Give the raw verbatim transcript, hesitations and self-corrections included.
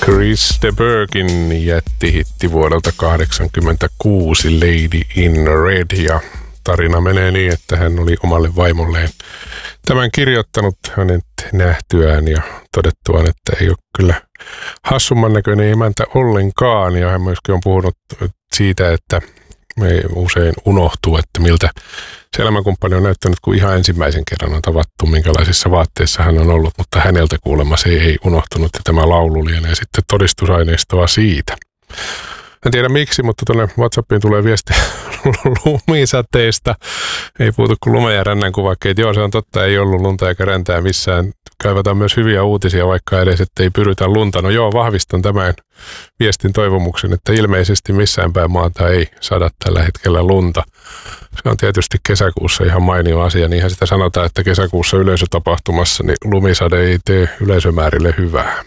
Chris de Burghin jättihitti vuodelta kahdeksankymmentäkuusi Lady in Red, ja tarina menee niin, että hän oli omalle vaimolleen tämän kirjoittanut hänet nähtyään ja todettuaan, että ei ole kyllä hassumman näköinen emäntä ollenkaan, ja hän myöskin on puhunut siitä, että me usein unohtuu, että miltä se elämänkumppani on näyttänyt, kun ihan ensimmäisen kerran on tavattu, minkälaisissa vaatteissa hän on ollut, mutta häneltä kuulemma se ei unohtunut, ja tämä laulu lienee sitten todistusaineistoa siitä. En tiedä miksi, mutta tuonne WhatsAppiin tulee viesti lumisateista. Ei puutu kuin lumen ja rännän kuvakkeet. Joo, se on totta, ei ollut lunta eikä räntää missään. Kaivataan myös hyviä uutisia, vaikka edes, ettei pyrytä lunta. No joo, vahvistan tämän viestin toivomuksen, että ilmeisesti missään päin maata ei sada tällä hetkellä lunta. Se on tietysti kesäkuussa ihan mainio asia. Niinhän sitä sanotaan, että kesäkuussa yleisötapahtumassa niin lumisade ei tee yleisömäärille hyvää.